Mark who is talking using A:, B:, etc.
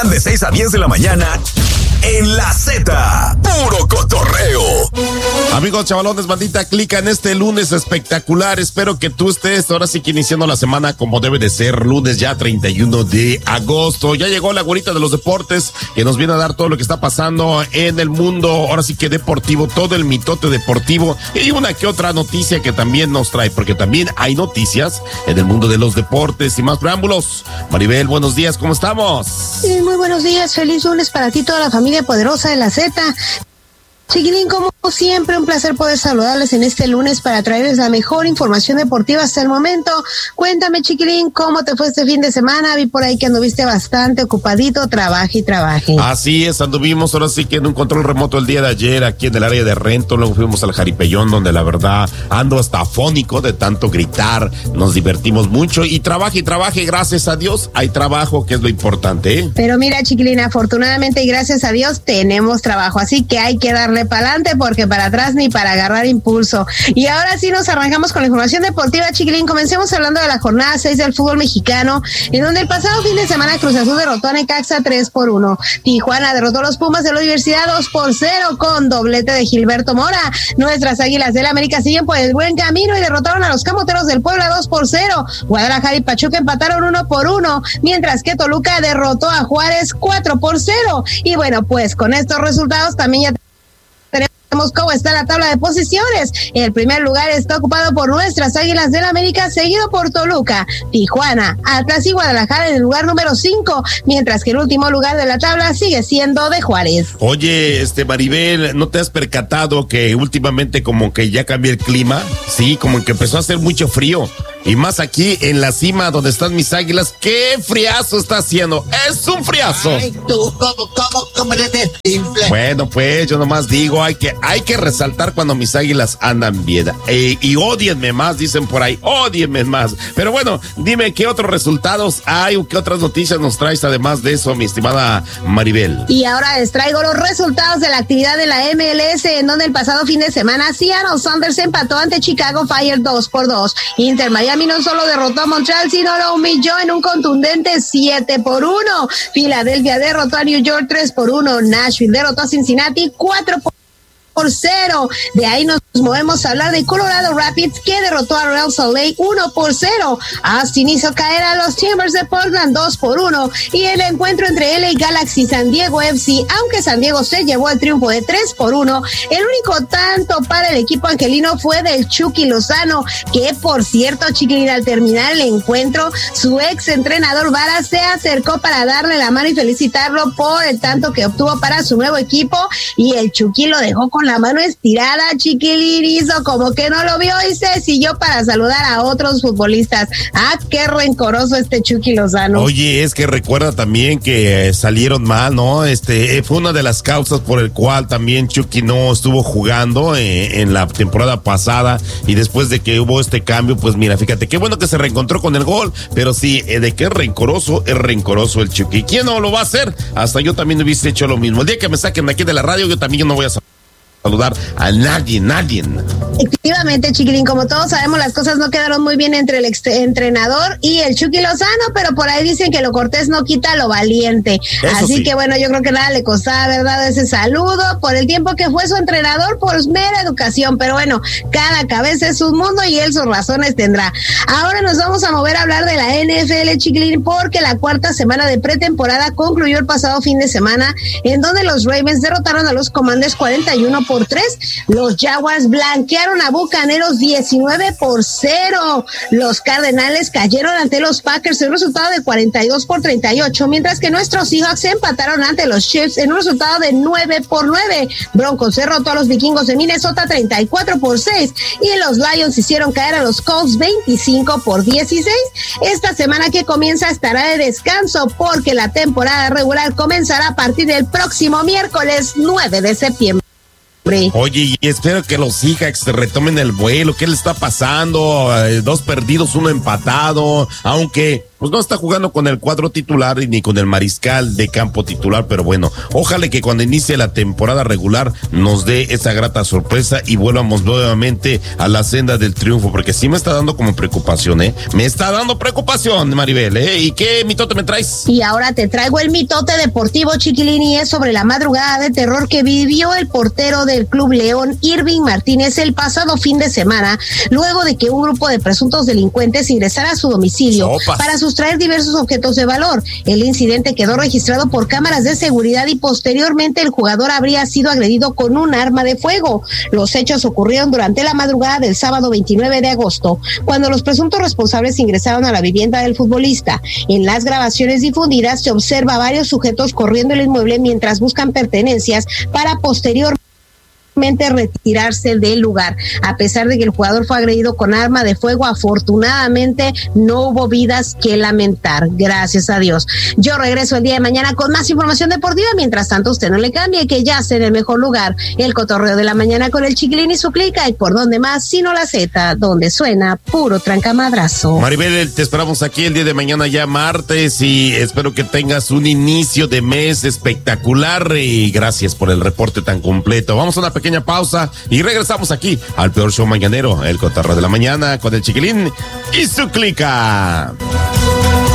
A: De 6 a 10 de la mañana en La Z, puro cotorreo.
B: Amigos chavalones, bandita, clica en este lunes espectacular. Espero que tú estés ahora sí que iniciando la semana como debe de ser, lunes ya 31 de agosto. Ya llegó la güerita de los deportes que nos viene a dar todo lo que está pasando en el mundo, ahora sí que deportivo, todo el mitote deportivo y una que otra noticia que también nos trae, porque también hay noticias en el mundo de los deportes y más preámbulos. Maribel, buenos días, ¿cómo estamos?
C: Sí, muy buenos días, feliz lunes para ti, toda la familia poderosa de la Z. Chiquilín, como siempre, un placer poder saludarles en este lunes para traerles la mejor información deportiva hasta el momento. Cuéntame, Chiquilín, ¿cómo te fue este fin de semana? Vi por ahí que anduviste bastante ocupadito, trabaje y trabaje.
B: Así es, anduvimos ahora sí que en un control remoto el día de ayer aquí en el área de Rento, luego fuimos al Jaripellón, donde la verdad ando hasta afónico de tanto gritar, nos divertimos mucho y trabaje, gracias a Dios, hay trabajo, que es lo importante, ¿eh?
C: Pero mira, Chiquilín, afortunadamente y gracias a Dios tenemos trabajo, así que hay que darle para adelante porque para atrás ni para agarrar impulso. Y ahora sí nos arrancamos con la información deportiva, Chiquilín. Comencemos hablando de la jornada 6 del fútbol mexicano, en donde el pasado fin de semana Cruz Azul derrotó a Necaxa 3-1. Tijuana derrotó a los Pumas de la Universidad 2-0 con doblete de Gilberto Mora. Nuestras Águilas del América siguen por el buen camino y derrotaron a los Camoteros del Puebla 2-0. Guadalajara y Pachuca empataron 1-1, mientras que Toluca derrotó a Juárez 4-0. Y bueno, pues con estos resultados también ya tenemos cómo está la tabla de posiciones. El primer lugar está ocupado por nuestras Águilas del América, seguido por Toluca, Tijuana, Atlas y Guadalajara en el lugar número 5, mientras que el último lugar de la tabla sigue siendo de Juárez.
B: Oye, Maribel, ¿no te has percatado que últimamente como que ya cambió el clima? Sí, como que empezó a hacer mucho frío. Y más aquí en la cima donde están mis Águilas, ¡qué friazo está haciendo! ¡Es un friazo!
D: Ay, tú, ¿cómo eres de simple?
B: Bueno, pues yo nomás digo, hay que resaltar cuando mis Águilas andan bien. Y ódienme más, dicen por ahí, ódienme más. Pero bueno, dime qué otros resultados hay o qué otras noticias nos traes además de eso, mi estimada Maribel.
C: Y ahora les traigo los resultados de la actividad de la MLS, en donde el pasado fin de semana Seattle Sounders empató ante Chicago Fire 2-2. Inter Miami no solo derrotó a Montreal, sino lo humilló en un contundente 7-1. Filadelfia derrotó a New York 3-1. Nashville derrotó a Cincinnati 4-0. De ahí nos movemos a hablar de Colorado Rapids, que derrotó a Real Salt Lake 1-0. Austin hizo caer a los Timbers de Portland 2-1. Y el encuentro entre LA Galaxy y San Diego FC, aunque San Diego se llevó el triunfo de 3-1, el único tanto para el equipo angelino fue del Chucky Lozano, que por cierto, Chiquilín, al terminar el encuentro, su ex entrenador Vara se acercó para darle la mano y felicitarlo por el tanto que obtuvo para su nuevo equipo, y el Chucky lo dejó con la mano estirada, Chiquilín, hizo como que no lo vio y se siguió para saludar a otros futbolistas. Ah, qué rencoroso este Chucky Lozano.
B: Oye, es que recuerda también que salieron mal, ¿no? Fue una de las causas por el cual también Chucky no estuvo jugando en la temporada pasada, y después de que hubo este cambio, pues mira, fíjate, qué bueno que se reencontró con el gol, pero sí, de que es rencoroso el Chucky. ¿Quién no lo va a hacer? Hasta yo también hubiese hecho lo mismo. El día que me saquen de aquí de la radio, yo también no voy a saludar a nadie.
C: Efectivamente, Chiquilín, como todos sabemos, las cosas no quedaron muy bien entre el entrenador y el Chucky Lozano, pero por ahí dicen que lo cortés no quita lo valiente.
B: Eso
C: así
B: sí.
C: Que bueno, yo creo que nada le costaba, ¿verdad?, ese saludo por el tiempo que fue su entrenador, por mera educación, pero bueno, cada cabeza es un mundo y él sus razones tendrá. Ahora nos vamos a mover a hablar de la NFL, Chiquilín, porque la cuarta semana de pretemporada concluyó el pasado fin de semana, en donde los Ravens derrotaron a los Commanders 41-3. Los Jaguars blanquearon a Bucaneros 19-0. Los Cardenales cayeron ante los Packers en un resultado de 42-38, mientras que nuestros Seahawks empataron ante los Chiefs en un resultado de 9-9. Broncos derrotó a los Vikingos de Minnesota 34-6 y los Lions hicieron caer a los Colts 25-16. Esta semana que comienza estará de descanso porque la temporada regular comenzará a partir del próximo miércoles 9 de septiembre.
B: Oye, y espero que los Seahawks retomen el vuelo. ¿Qué le está pasando? 2 perdidos, 1 empatado. Aunque pues no está jugando con el cuadro titular ni con el mariscal de campo titular, pero bueno, ojalá que cuando inicie la temporada regular nos dé esa grata sorpresa y vuelvamos nuevamente a la senda del triunfo, porque sí me está dando como preocupación, me está dando preocupación, Maribel, ¿y qué mitote me traes?
C: Y ahora te traigo el mitote deportivo, chiquilín, y es sobre la madrugada de terror que vivió el portero del Club León, Irving Martínez, el pasado fin de semana, luego de que un grupo de presuntos delincuentes ingresara a su domicilio para sustraer diversos objetos de valor. El incidente quedó registrado por cámaras de seguridad y posteriormente el jugador habría sido agredido con un arma de fuego. Los hechos ocurrieron durante la madrugada del sábado 29 de agosto, cuando los presuntos responsables ingresaron a la vivienda del futbolista. En las grabaciones difundidas se observa a varios sujetos corriendo el inmueble mientras buscan pertenencias para posteriormente retirarse del lugar. A pesar de que el jugador fue agredido con arma de fuego, afortunadamente no hubo vidas que lamentar, gracias a Dios. Yo regreso el día de mañana con más información deportiva. Mientras tanto, usted no le cambie, que ya sea en el mejor lugar, el cotorreo de la mañana con el Chiquilín y su clica, y por donde más, sino la Z, donde suena puro trancamadrazo.
B: Maribel, te esperamos aquí el día de mañana ya martes y espero que tengas un inicio de mes espectacular y gracias por el reporte tan completo. Vamos a una pequeña pausa y regresamos aquí al peor show mañanero, el cotorreo de la mañana con el Chiquilín y su clica.